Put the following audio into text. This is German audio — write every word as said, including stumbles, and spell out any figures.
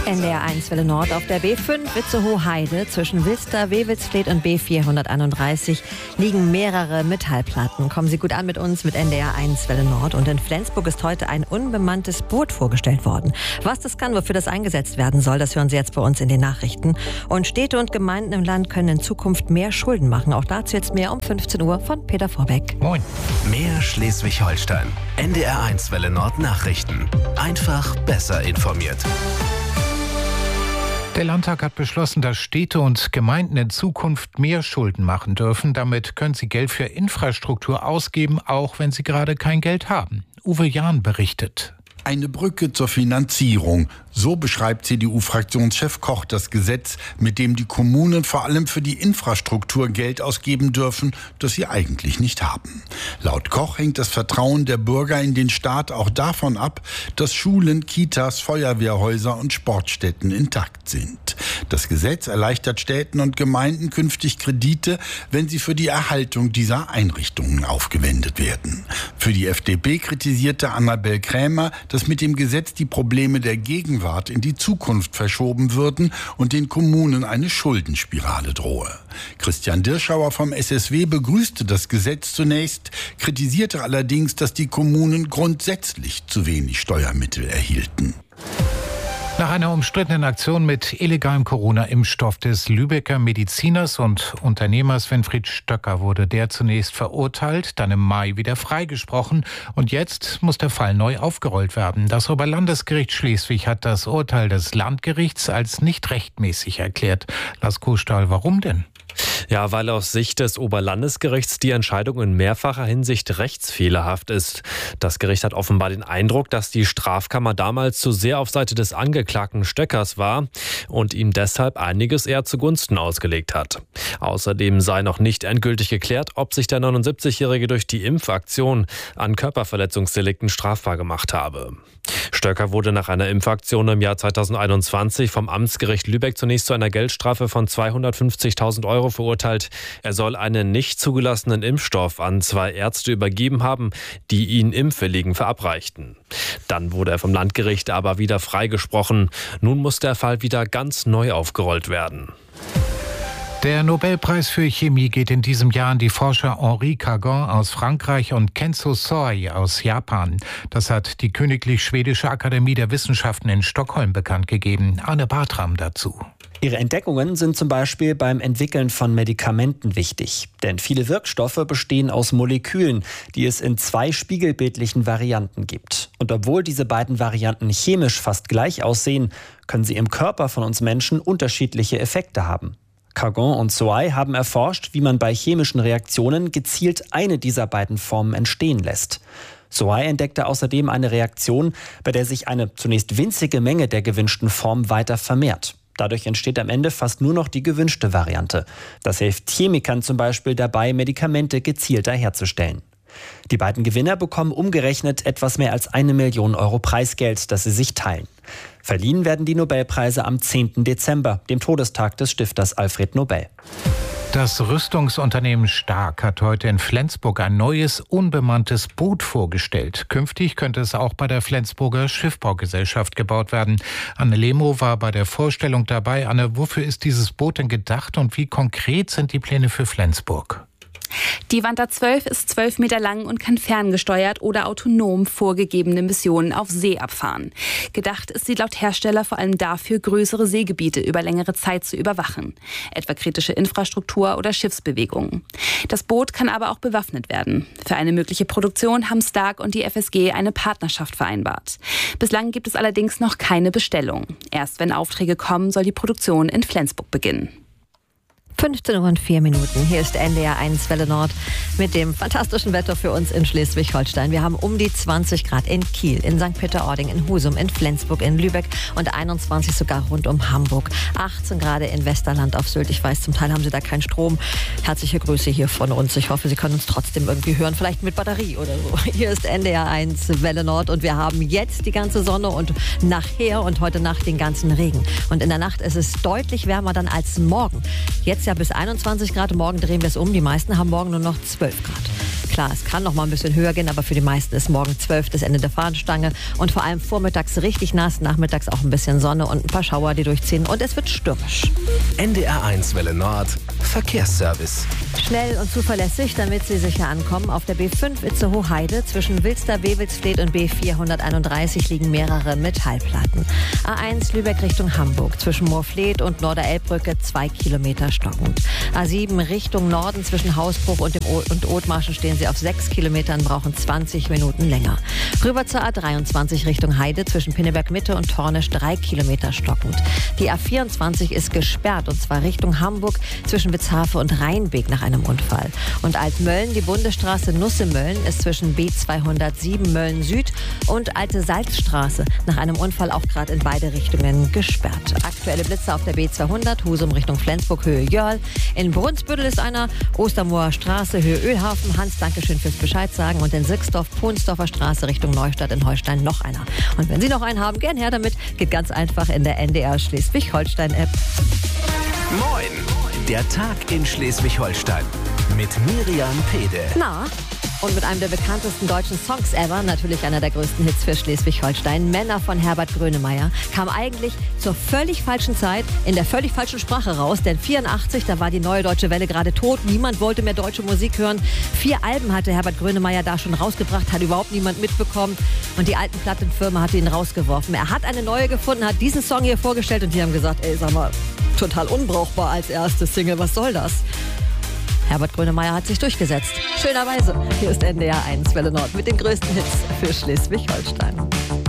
N D R eins Welle Nord auf der B fünf Itzehoe-Heide zwischen Wilster, Wewelsfleth und B vierhunderteinunddreißig liegen mehrere Metallplatten. Kommen Sie gut an mit uns mit N D R eins Welle Nord. Und in Flensburg ist heute ein unbemanntes Boot vorgestellt worden. Was das kann, wofür das eingesetzt werden soll, das hören Sie jetzt bei uns in den Nachrichten. Und Städte und Gemeinden im Land können in Zukunft mehr Schulden machen. Auch dazu jetzt mehr um fünfzehn Uhr von Peter Vorbeck. Moin. Mehr Schleswig-Holstein. N D R eins Welle Nord Nachrichten. Einfach besser informiert. Der Landtag hat beschlossen, dass Städte und Gemeinden in Zukunft mehr Schulden machen dürfen. Damit können sie Geld für Infrastruktur ausgeben, auch wenn sie gerade kein Geld haben. Uwe Jahn berichtet. Eine Brücke zur Finanzierung. So beschreibt C D U-Fraktionschef Koch das Gesetz, mit dem die Kommunen vor allem für die Infrastruktur Geld ausgeben dürfen, das sie eigentlich nicht haben. Laut Koch hängt das Vertrauen der Bürger in den Staat auch davon ab, dass Schulen, Kitas, Feuerwehrhäuser und Sportstätten intakt sind. Das Gesetz erleichtert Städten und Gemeinden künftig Kredite, wenn sie für die Erhaltung dieser Einrichtungen aufgewendet werden. Für die F D P kritisierte Annabel Krämer, dass mit dem Gesetz die Probleme der Gegenwart in die Zukunft verschoben würden und den Kommunen eine Schuldenspirale drohe. Christian Dirschauer vom S S W begrüßte das Gesetz zunächst, kritisierte allerdings, dass die Kommunen grundsätzlich zu wenig Steuermittel erhielten. Nach einer umstrittenen Aktion mit illegalem Corona-Impfstoff des Lübecker Mediziners und Unternehmers Winfried Stöcker wurde der zunächst verurteilt, dann im Mai wieder freigesprochen und jetzt muss der Fall neu aufgerollt werden. Das Oberlandesgericht Schleswig hat das Urteil des Landgerichts als nicht rechtmäßig erklärt. Lars Kuhstahl, warum denn? Ja, weil aus Sicht des Oberlandesgerichts die Entscheidung in mehrfacher Hinsicht rechtsfehlerhaft ist. Das Gericht hat offenbar den Eindruck, dass die Strafkammer damals zu sehr auf Seite des Angeklagten Stöckers war und ihm deshalb einiges eher zugunsten ausgelegt hat. Außerdem sei noch nicht endgültig geklärt, ob sich der neunundsiebzigjährige durch die Impfaktion an Körperverletzungsdelikten strafbar gemacht habe. Stöcker wurde nach einer Impfaktion im Jahr zweitausendeinundzwanzig vom Amtsgericht Lübeck zunächst zu einer Geldstrafe von zweihundertfünfzigtausend Euro verurteilt. Er soll einen nicht zugelassenen Impfstoff an zwei Ärzte übergeben haben, die ihn Impfwilligen verabreichten. Dann wurde er vom Landgericht aber wieder freigesprochen. Nun muss der Fall wieder ganz neu aufgerollt werden. Der Nobelpreis für Chemie geht in diesem Jahr an die Forscher Henri Cagon aus Frankreich und Kenzo Soi aus Japan. Das hat die Königlich Schwedische Akademie der Wissenschaften in Stockholm bekannt gegeben. Arne Bartram dazu. Ihre Entdeckungen sind zum Beispiel beim Entwickeln von Medikamenten wichtig. Denn viele Wirkstoffe bestehen aus Molekülen, die es in zwei spiegelbildlichen Varianten gibt. Und obwohl diese beiden Varianten chemisch fast gleich aussehen, können sie im Körper von uns Menschen unterschiedliche Effekte haben. Cagon und Soi haben erforscht, wie man bei chemischen Reaktionen gezielt eine dieser beiden Formen entstehen lässt. Soi entdeckte außerdem eine Reaktion, bei der sich eine zunächst winzige Menge der gewünschten Form weiter vermehrt. Dadurch entsteht am Ende fast nur noch die gewünschte Variante. Das hilft Chemikern zum Beispiel dabei, Medikamente gezielter herzustellen. Die beiden Gewinner bekommen umgerechnet etwas mehr als eine Million Euro Preisgeld, das sie sich teilen. Verliehen werden die Nobelpreise am zehnten Dezember, dem Todestag des Stifters Alfred Nobel. Das Rüstungsunternehmen Stark hat heute in Flensburg ein neues, unbemanntes Boot vorgestellt. Künftig könnte es auch bei der Flensburger Schiffbaugesellschaft gebaut werden. Anne Lemo war bei der Vorstellung dabei. Anne, wofür ist dieses Boot denn gedacht und wie konkret sind die Pläne für Flensburg? Die Wanda zwölf ist zwölf Meter lang und kann ferngesteuert oder autonom vorgegebene Missionen auf See abfahren. Gedacht ist sie laut Hersteller vor allem dafür, größere Seegebiete über längere Zeit zu überwachen, etwa kritische Infrastruktur oder Schiffsbewegungen. Das Boot kann aber auch bewaffnet werden. Für eine mögliche Produktion haben Stark und die F S G eine Partnerschaft vereinbart. Bislang gibt es allerdings noch keine Bestellung. Erst wenn Aufträge kommen, soll die Produktion in Flensburg beginnen. fünfzehn Uhr und vier Minuten. Hier ist N D R eins Welle Nord mit dem fantastischen Wetter für uns in Schleswig-Holstein. Wir haben um die zwanzig Grad in Kiel, in Sankt Peter-Ording, in Husum, in Flensburg, in Lübeck und einundzwanzig sogar rund um Hamburg. achtzehn Grad in Westerland auf Sylt. Ich weiß, zum Teil haben Sie da keinen Strom. Herzliche Grüße hier von uns. Ich hoffe, Sie können uns trotzdem irgendwie hören, vielleicht mit Batterie oder so. Hier ist N D R eins Welle Nord und wir haben jetzt die ganze Sonne und nachher und heute Nacht den ganzen Regen. Und in der Nacht ist es deutlich wärmer dann als morgen. Jetzt ja bis einundzwanzig Grad, morgen drehen wir es um. Die meisten haben morgen nur noch zwölf Grad. Klar, es kann noch mal ein bisschen höher gehen, aber für die meisten ist morgen zwölf das Ende der Fahnenstange. Und vor allem vormittags richtig nass, nachmittags auch ein bisschen Sonne und ein paar Schauer, die durchziehen. Und es wird stürmisch. N D R eins Welle Nord, Verkehrsservice. Schnell und zuverlässig, damit Sie sicher ankommen. Auf der B fünf Itzehoe-Heide zwischen Wilster, Wewelsfleth und B vierhunderteinunddreißig liegen mehrere Metallplatten. A eins Lübeck Richtung Hamburg zwischen Moorfleth und Norderelbbrücke zwei Kilometer stockend. A sieben Richtung Norden zwischen Hausbruch und, dem o und Othmarschen stehen Sie auf sechs Kilometern, brauchen zwanzig Minuten länger. Rüber zur A dreiundzwanzig Richtung Heide zwischen Pinneberg Mitte und Tornisch drei Kilometer stockend. Die A vierundzwanzig ist gesperrt und zwar Richtung Hamburg zwischen Witzhafe und Rheinbeek nach einem Unfall. Und Altmölln, die Bundesstraße Nusse-Mölln ist zwischen B zweihundertsieben Mölln Süd und Alte Salzstraße nach einem Unfall auch gerade in beide Richtungen gesperrt. Aktuelle Blitze auf der B zweihundert, Husum Richtung Flensburg, Höhe Jörl. In Brunsbüttel ist einer, Ostermoor Straße, Höhe Ölhafen. Hans, Dankeschön fürs Bescheid sagen. Und in Sixdorf, Ponsdorfer Straße Richtung Neustadt in Holstein noch einer. Und wenn Sie noch einen haben, gern her damit. Geht ganz einfach in der N D R Schleswig-Holstein-App. Moin! Der Tag in Schleswig-Holstein mit Miriam Pede. Na, und mit einem der bekanntesten deutschen Songs ever, natürlich einer der größten Hits für Schleswig-Holstein, Männer von Herbert Grönemeyer, kam eigentlich zur völlig falschen Zeit in der völlig falschen Sprache raus, denn vierundachtzig, da war die Neue Deutsche Welle gerade tot, niemand wollte mehr deutsche Musik hören. Vier Alben hatte Herbert Grönemeyer da schon rausgebracht, hat überhaupt niemand mitbekommen und die alten Plattenfirma hatte ihn rausgeworfen. Er hat eine neue gefunden, hat diesen Song hier vorgestellt und die haben gesagt, ey, sag mal, total unbrauchbar als erste Single, was soll das? Herbert Grönemeyer hat sich durchgesetzt. Schönerweise. Hier ist N D R eins Welle Nord mit den größten Hits für Schleswig-Holstein.